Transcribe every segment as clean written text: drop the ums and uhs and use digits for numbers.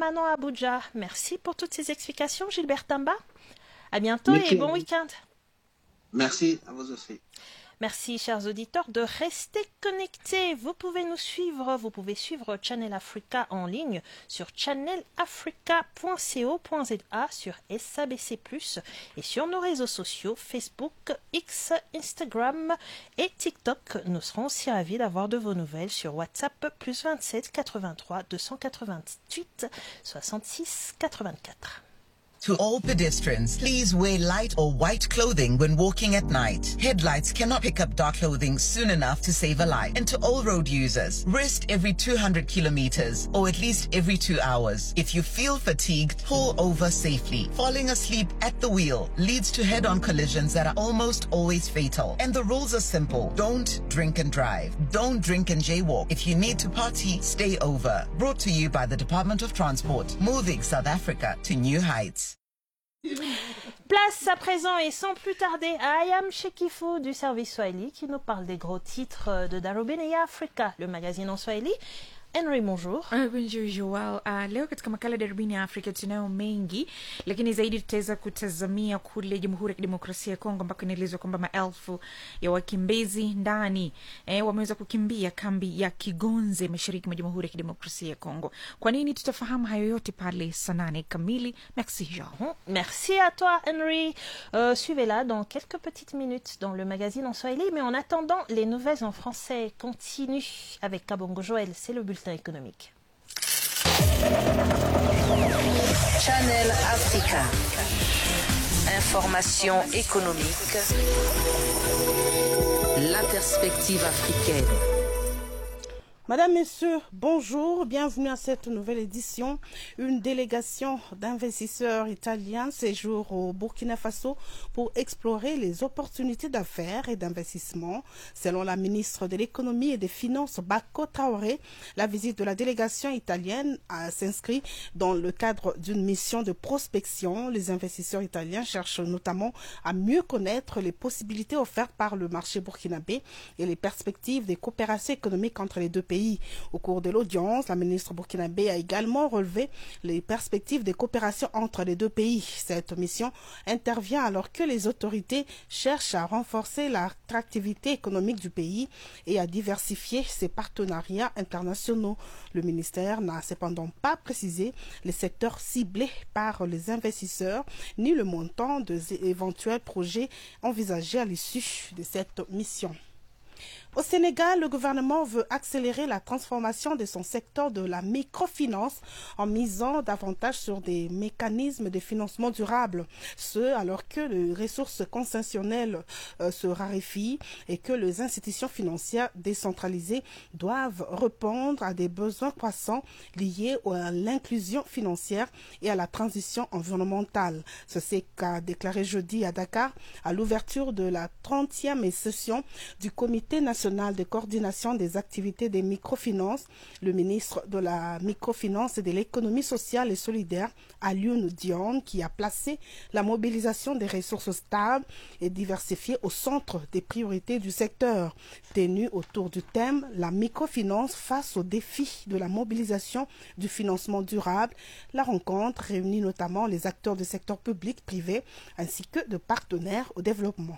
permanent à Abuja. Merci pour toutes ces explications, Gilbert Tamba. À bientôt et bon week-end. Merci, à vous aussi. Merci, chers auditeurs, de rester connectés. Vous pouvez nous suivre, vous pouvez suivre Channel Africa en ligne sur channelafrica.co.za, sur SABC+, et sur nos réseaux sociaux, Facebook, X, Instagram et TikTok. Nous serons aussi ravis d'avoir de vos nouvelles sur WhatsApp, plus 27 83 288 66 84. To all pedestrians, please wear light or white clothing when walking at night. Headlights cannot pick up dark clothing soon enough to save a life. And to all road users, rest every 200 kilometers or at least every 2 hours. If you feel fatigued, pull over safely. Falling asleep at the wheel leads to head-on collisions that are almost always fatal. And the rules are simple. Don't drink and drive. Don't drink and jaywalk. If you need to party, stay over. Brought to you by the Department of Transport, moving South Africa to new heights. Place à présent et sans plus tarder à Ayam Shekifou du service Swahili qui nous parle des gros titres de Darubini Africa, le magazine en Swahili. Henry, bonjour. Bonjour Joel. Leo katika makala Darubini ya Afrika tunayo mengi, lakini zaidi tutaweza kutazamia kule Jamhuri ya Kidemokrasia ya Kongo ambako inaelezwa kwamba maelfu ya wakimbizi ndani wameweza kukimbia kambi ya Kigonze mashariki mwa Jamhuri ya Kidemokrasia ya Kongo. Kwa nini? Tutafahamu hayo yote pale saa 8 kamili. Merci Jean. Merci à toi Henry. Suivez-la dans quelques petites minutes dans le magazine en Swahili, mais en attendant, les nouvelles en français continuent avec Kabongo Joël. C'est le bulletin économique. Channel Africa. Information économique. La perspective africaine. Madame, Messieurs, bonjour, bienvenue à cette nouvelle édition. Une délégation d'investisseurs italiens séjourne au Burkina Faso pour explorer les opportunités d'affaires et d'investissement. Selon la ministre de l'économie et des finances, Bako Traoré, la visite de la délégation italienne s'inscrit dans le cadre d'une mission de prospection. Les investisseurs italiens cherchent notamment à mieux connaître les possibilités offertes par le marché burkinabé et les perspectives des coopérations économiques entre les deux pays. Au cours de l'audience, la ministre burkinabé a également relevé les perspectives de coopération entre les deux pays. Cette mission intervient alors que les autorités cherchent à renforcer l'attractivité économique du pays et à diversifier ses partenariats internationaux. Le ministère n'a cependant pas précisé les secteurs ciblés par les investisseurs ni le montant des éventuels projets envisagés à l'issue de cette mission. Au Sénégal, le gouvernement veut accélérer la transformation de son secteur de la microfinance en misant davantage sur des mécanismes de financement durable. Ce, alors que les ressources conventionnelles se raréfient et que les institutions financières décentralisées doivent répondre à des besoins croissants liés à l'inclusion financière et à la transition environnementale. C'est ce qu'a déclaré jeudi à Dakar à l'ouverture de la 30e session du Comité national de coordination des activités des microfinances, le ministre de la microfinance et de l'économie sociale et solidaire, Alioune Dione, qui a placé la mobilisation des ressources stables et diversifiées au centre des priorités du secteur. Tenu autour du thème « La microfinance face aux défis de la mobilisation du financement durable », la rencontre réunit notamment les acteurs du secteur public, privé, ainsi que de partenaires au développement.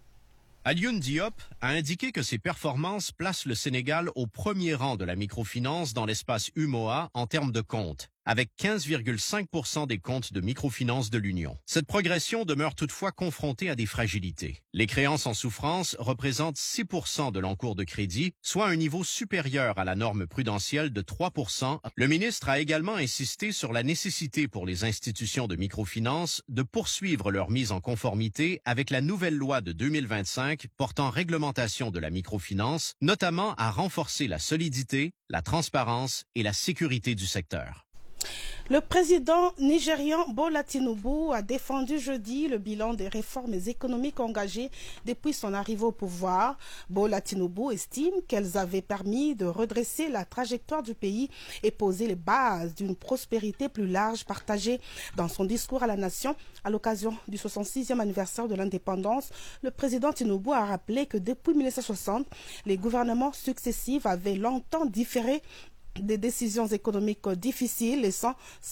Alioune Diop a indiqué que ses performances placent le Sénégal au premier rang de la microfinance dans l'espace UMOA en termes de comptes, avec 15,5% des comptes de microfinance de l'Union. Cette progression demeure toutefois confrontée à des fragilités. Les créances en souffrance représentent 6% de l'encours de crédit, soit un niveau supérieur à la norme prudentielle de 3%. Le ministre a également insisté sur la nécessité pour les institutions de microfinance de poursuivre leur mise en conformité avec la nouvelle loi de 2025 portant réglementation de la microfinance, notamment à renforcer la solidité, la transparence et la sécurité du secteur. Le président nigérian Bola Tinubu a défendu jeudi le bilan des réformes économiques engagées depuis son arrivée au pouvoir. Bola Tinubu estime qu'elles avaient permis de redresser la trajectoire du pays et poser les bases d'une prospérité plus large partagée. Dans son discours à la nation, à l'occasion du 66e anniversaire de l'indépendance, le président Tinubu a rappelé que depuis 1960, les gouvernements successifs avaient longtemps différé des décisions économiques difficiles, laissant